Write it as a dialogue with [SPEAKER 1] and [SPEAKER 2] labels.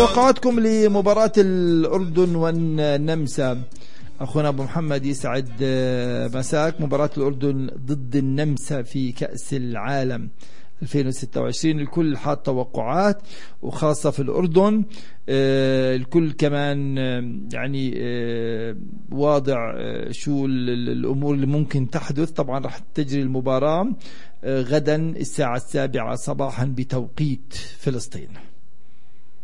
[SPEAKER 1] توقعاتكم لمباراة الأردن والنمسا. أخونا أبو محمد يسعد مساك. مباراة الأردن ضد النمسا في كأس العالم 2026. الكل حاط توقعات، وخاصة في الأردن الكل كمان يعني واضع شو الأمور اللي ممكن تحدث. طبعا رح تجري المباراة غدا الساعة 7 صباحا بتوقيت فلسطين.